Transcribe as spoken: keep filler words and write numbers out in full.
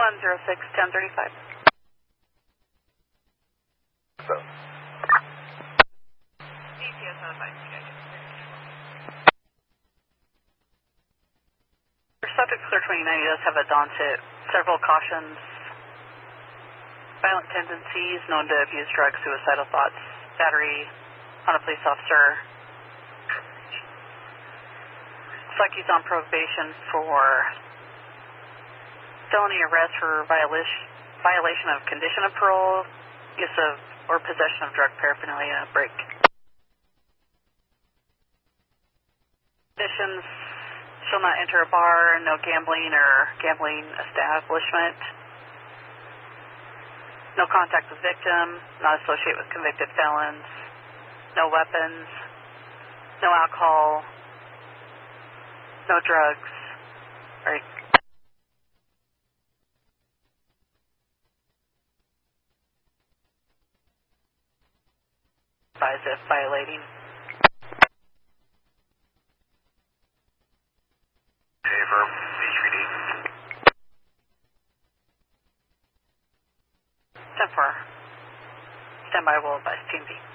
one zero six, ten thirty-five. So. Subject clear twenty-nine, he does have a Dawn tip. Several cautions. Violent tendencies, known to abuse drugs, suicidal thoughts, battery on a police officer. Looks like he's on probation for felony arrest for violation, violation of condition of parole, use of or possession of drug paraphernalia, break. Conditions: shall not enter a bar, no gambling or gambling establishment, no contact with victim, not associate with convicted felons, no weapons, no alcohol, no drugs, right? Advise if violating. Favor, H P D. ten four. Stand by, will advise T M V.